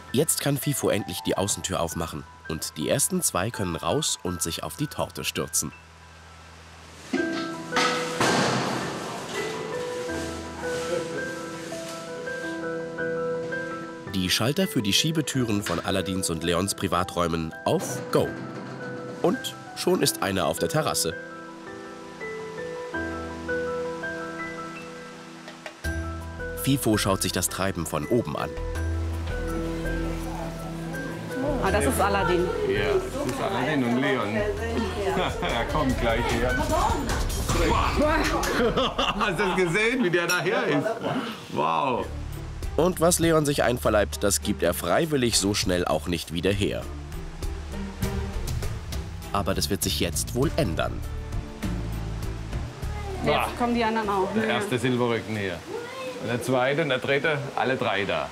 Jetzt kann Fifo endlich die Außentür aufmachen und die ersten zwei können raus und sich auf die Torte stürzen. Die Schalter für die Schiebetüren von Aladins und Leons Privaträumen auf Go. Und schon ist einer auf der Terrasse. Fifo schaut sich das Treiben von oben an. Ah, das ist Aladin. Ja, das ist Aladin und Leon. Er kommt gleich her. Hast du das gesehen, wie der daher ist? Wow. Und was Leon sich einverleibt, das gibt er freiwillig so schnell auch nicht wieder her. Aber das wird sich jetzt wohl ändern. Jetzt kommen die anderen auch. Der erste Silberrücken hier. Und der zweite und der dritte, alle drei da.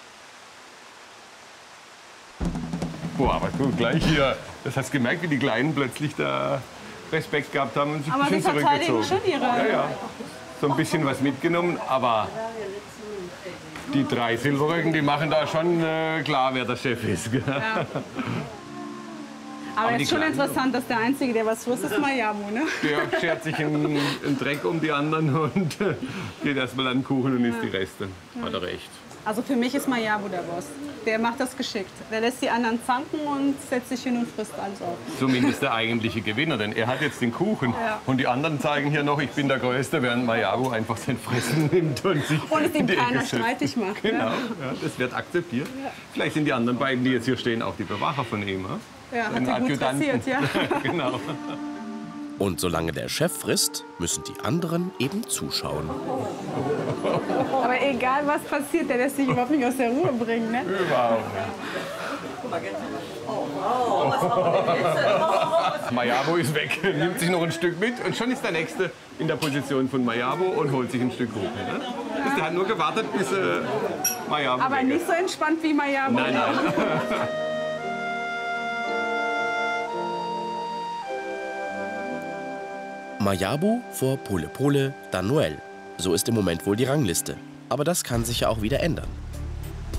Boah, aber gut, gleich hier. Das hast du gemerkt, wie die Kleinen plötzlich da Respekt gehabt haben und sich ein bisschen zurückgezogen. Schon ihre. Ja, ja. So ein bisschen was mitgenommen, aber die drei Silberrücken, die machen da schon klar, wer der Chef ist. Ja. Aber es ist schon interessant, dass der Einzige, der was wusste, ist Mayabo, ne? Der schert sich einen Dreck um die anderen und geht erstmal an den Kuchen und isst die Reste. Hat er recht. Also für mich ist Mayabo der Boss. Der macht das geschickt. Der lässt die anderen zanken und setzt sich hin und frisst alles auf. Zumindest der eigentliche Gewinner, denn er hat jetzt den Kuchen. Ja. Und die anderen zeigen hier noch, ich bin der Größte, während Mayabo einfach sein Fressen nimmt und sich und es ihm keiner setzt. streitig macht. Genau, ja, das wird akzeptiert. Ja. Vielleicht sind die anderen beiden, die jetzt hier stehen, auch die Bewacher von ihm. Ja, hat er gut passiert, ja. Genau. Und solange der Chef frisst, müssen die anderen eben zuschauen. Aber egal, was passiert, der lässt sich überhaupt nicht aus der Ruhe bringen, ne? Überhaupt nicht. Mayabo ist weg, nimmt sich noch ein Stück mit und schon ist der Nächste in der Position von Mayabo und holt sich ein Stück Kuchen. Ne? Ja. Der hat nur gewartet, bis Mayabo aber weg nicht ist. so entspannt wie Mayabo. Nein, nein. Mayabo vor Pole Pole, dann Noel. So ist im Moment wohl die Rangliste. Aber das kann sich ja auch wieder ändern.